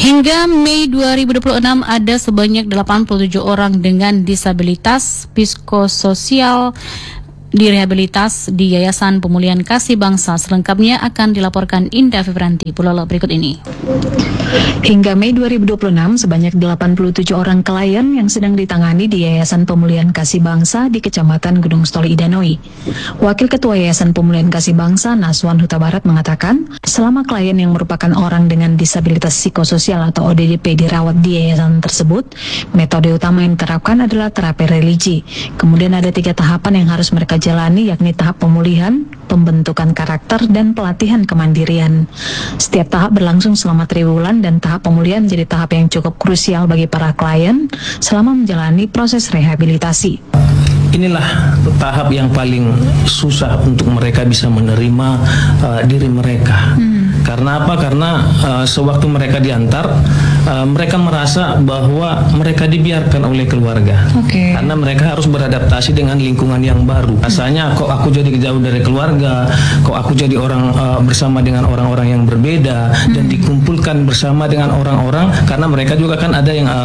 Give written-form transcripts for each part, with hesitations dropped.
Hingga Mei 2026 ada sebanyak 87 orang dengan disabilitas psikososial direhabilitas di Yayasan Pemulihan Kasih Bangsa. Selengkapnya akan dilaporkan Indah Febranti Pulolo berikut ini. Hingga Mei 2026, sebanyak 87 orang klien yang sedang ditangani di Yayasan Pemulihan Kasih Bangsa di Kecamatan Gunung Stoli Idanoi. Wakil Ketua Yayasan Pemulihan Kasih Bangsa, Naswan Huta Barat, mengatakan, selama klien yang merupakan orang dengan disabilitas psikososial atau ODDP dirawat di yayasan tersebut, metode utama yang diterapkan adalah terapi religi. Kemudian ada 3 tahapan yang harus mereka jalani, yakni tahap pemulihan, pembentukan karakter, dan pelatihan kemandirian. Setiap tahap berlangsung selama 3 bulan dan tahap pemulihan menjadi tahap yang cukup krusial bagi para klien selama menjalani proses rehabilitasi. Inilah tahap yang paling susah untuk mereka bisa menerima diri mereka. Karena apa? Karena sewaktu mereka diantar, mereka merasa bahwa mereka dibiarkan oleh keluarga. Karena mereka harus beradaptasi dengan lingkungan yang baru. Rasanya kok aku jadi jauh dari keluarga, kok aku jadi orang bersama dengan orang-orang yang berbeda dan dikumpulkan bersama dengan orang-orang, karena mereka juga kan ada yang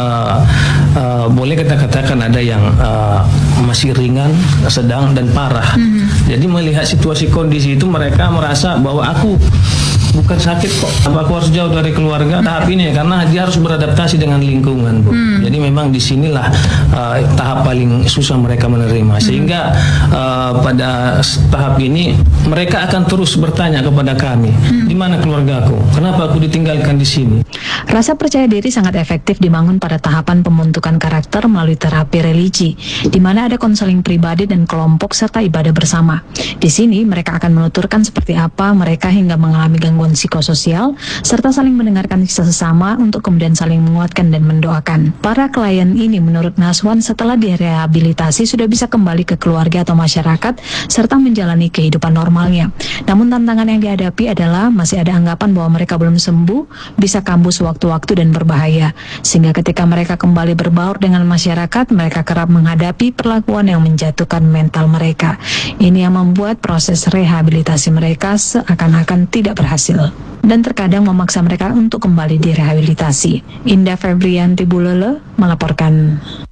boleh kita katakan ada yang masih ringan, sedang, dan parah. Jadi melihat situasi kondisi itu, mereka merasa bahwa aku bukan sakit kok, aku harus jauh dari keluarga. Tahap ini karena dia harus beradaptasi dengan lingkungan, Bu. Jadi memang disinilah tahap paling susah mereka menerima. Sehingga pada tahap ini mereka akan terus bertanya kepada kami, di mana keluargaku? Kenapa aku ditinggalkan di sini? Rasa percaya diri sangat efektif dibangun pada tahapan pembentukan karakter melalui terapi religi, di mana ada konseling pribadi dan kelompok serta ibadah bersama. Di sini mereka akan menuturkan seperti apa mereka hingga mengalami gangguan psikososial, serta saling mendengarkan kisah sesama untuk kemudian saling menguatkan dan mendoakan. Para klien ini menurut Naswan setelah direhabilitasi sudah bisa kembali ke keluarga atau masyarakat serta menjalani kehidupan normalnya. Namun tantangan yang dihadapi adalah masih ada anggapan bahwa mereka belum sembuh, bisa kambuh sewaktu-waktu dan berbahaya. Sehingga ketika mereka kembali berbaur dengan masyarakat, mereka kerap menghadapi perlakuan yang menjatuhkan mental mereka. Ini yang membuat proses rehabilitasi mereka seakan-akan tidak berhasil dan terkadang memaksa mereka untuk kembali direhabilitasi. Indah Febrianti Bulele melaporkan.